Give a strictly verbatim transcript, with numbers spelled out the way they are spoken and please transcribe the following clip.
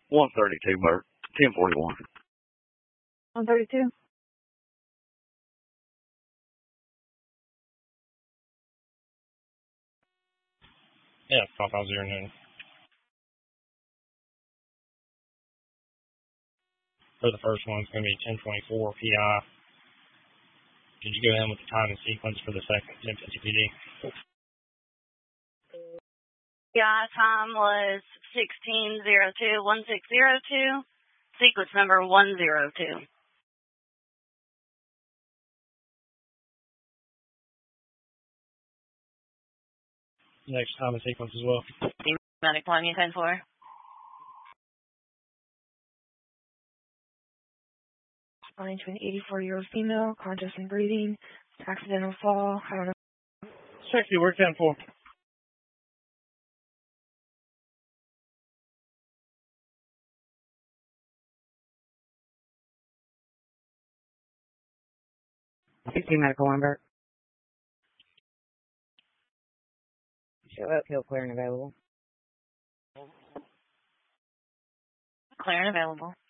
one thirty-two, Bert. ten forty-one. one thirty-two? Yeah, five five zero nine. For the first one, it's going to be ten twenty-four P I. Did you go ahead with the time and sequence for the second ten fifty P D? Yeah, time was sixteen oh two, one six oh two, sequence number one oh two. Next time and sequence as well. Medic one, you ten four. Responding to an eighty-four-year-old female, conscious and breathing, accidental fall, I don't know. Sexy, we're ten four. sixteen medical one, Bert. Show up, hill clear and available. Clear and available.